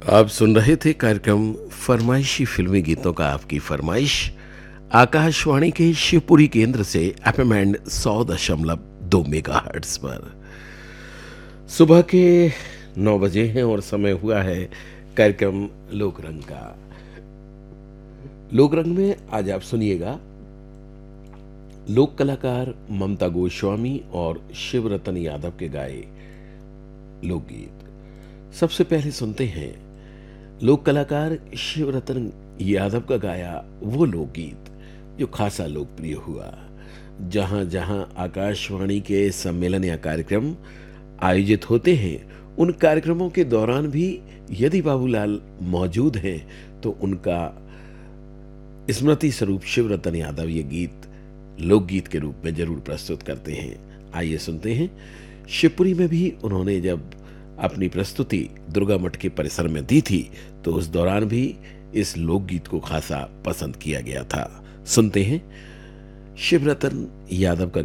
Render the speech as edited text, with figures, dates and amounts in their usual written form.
आप सुन रहे थे कार्यक्रम फरमाइशी फिल्मी गीतों का आपकी फरमाइश आकाशवाणी के शिवपुरी केंद्र से एफएम एंड 100.2 मेगाहर्ट्ज पर। सुबह के 9 बजे हैं और समय हुआ है कार्यक्रम लोकरंग का। लोकरंग में आज आप सुनिएगा लोक कलाकार ममता गोस्वामी और शिवरतन यादव के गाए लोकगीत। सबसे पहले सुनते हैं लोक कलाकार शिवरतन यादव का गाया वो लोकगीत जो खासा लोकप्रिय हुआ। जहां जहां आकाशवाणी के सम्मेलन या कार्यक्रम आयोजित होते हैं, उन कार्यक्रमों के दौरान भी यदि बाबूलाल मौजूद हैं तो उनका स्मृति स्वरूप शिवरतन यादव ये गीत लोकगीत के रूप में जरूर प्रस्तुत करते हैं। आइए सुनते हैं। शिवपुरी में भी उन्होंने जब अपनी प्रस्तुति दुर्गा मठ के परिसर में दी थी तो उस दौरान भी इस लोकगीत को खासा पसंद किया गया था। सुनते हैं शिवरतन यादव का